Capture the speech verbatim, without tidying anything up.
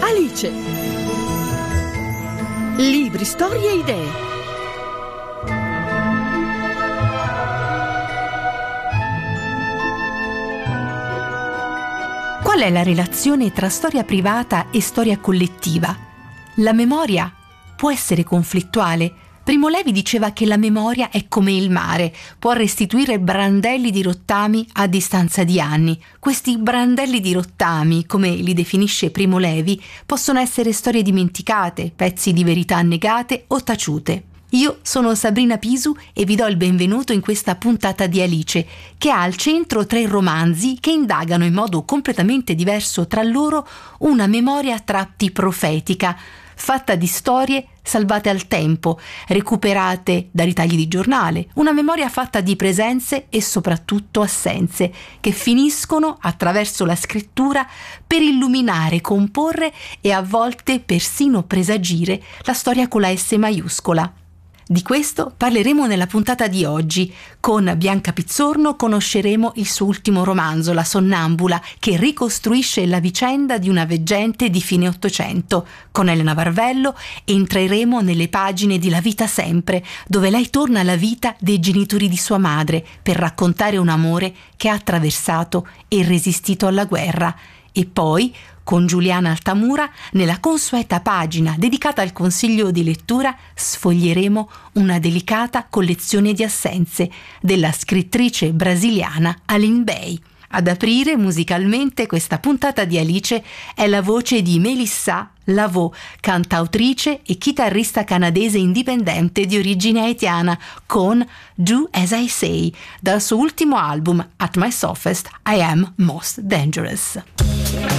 Alice. Libri, storie e idee. Qual è la relazione tra storia privata e storia collettiva? La memoria può essere conflittuale. Primo Levi diceva che la memoria è come il mare, può restituire brandelli di rottami a distanza di anni. Questi brandelli di rottami, come li definisce Primo Levi, possono essere storie dimenticate, pezzi di verità negate o taciute. Io sono Sabrina Pisu e vi do il benvenuto in questa puntata di Alice, che ha al centro tre romanzi che indagano in modo completamente diverso tra loro una memoria a tratti profetica, fatta di storie salvate al tempo, recuperate da ritagli di giornale, una memoria fatta di presenze e soprattutto assenze, che finiscono attraverso la scrittura per illuminare, comporre e a volte persino presagire la storia con la S maiuscola. Di questo parleremo nella puntata di oggi. Con Bianca Pizzorno conosceremo il suo ultimo romanzo, La Sonnambula, che ricostruisce la vicenda di una veggente di fine Ottocento. Con Elena Varvello entreremo nelle pagine di La vita sempre, dove lei torna alla vita dei genitori di sua madre per raccontare un amore che ha attraversato e resistito alla guerra. E poi, con Giuliana Altamura, nella consueta pagina dedicata al consiglio di lettura, sfoglieremo una delicata collezione di assenze della scrittrice brasiliana Aline Bay. Ad aprire musicalmente questa puntata di Alice è la voce di Melissa Lavaux, cantautrice e chitarrista canadese indipendente di origine haitiana, con Do As I Say, dal suo ultimo album At My Softest I Am Most Dangerous.